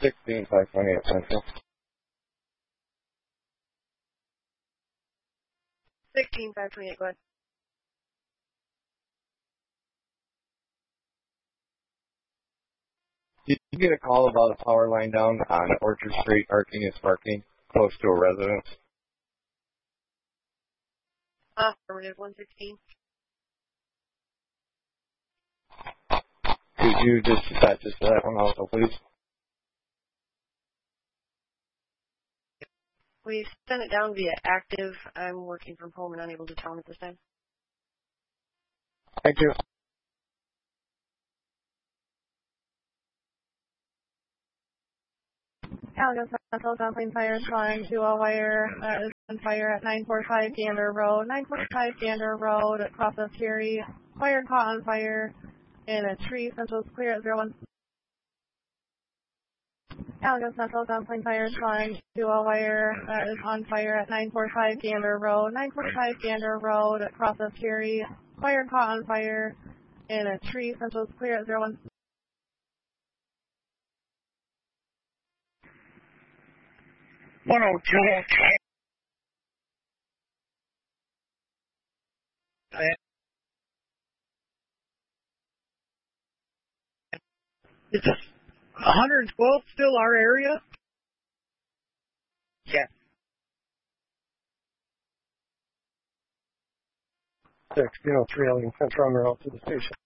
16,528 Central. 16,528, go ahead. Did you get a call about a power line down on Orchard Street, arcing and sparking, close to a residence? Affirmative, 116. Could you just dispatch us to that one also, please? We sent it down via active. I'm working from home and unable to tell them at this time. Thank you. Allegan Central Dumpling Fire calling to a wire that is on fire at 945 Gander Road. 945 Gander Road at Cross of Fury. Fire caught on fire in a tree. Central's clear at 01. Allegan Central Dumpling Fire calling to a wire that is on fire at 945 Gander Road. 945 Gander Road at Cross of Fury. Fire caught on fire in a tree. Central's clear at 01. Is 112 still our area? Yeah. 603 Allegan Central on route to the station.